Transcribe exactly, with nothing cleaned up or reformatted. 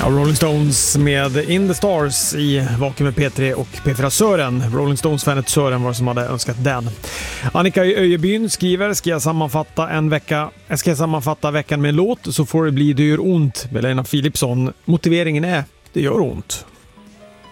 Rolling Stones med In the Stars i Vaken med P tre och P fyra Sören. Rolling Stones-fanet Sören var som hade önskat den. Annika i Öjebyn skriver: Ska jag sammanfatta en vecka Ska jag sammanfatta veckan med en låt så får det bli Det gör ont med Lena Philipsson. Motiveringen är: det gör ont.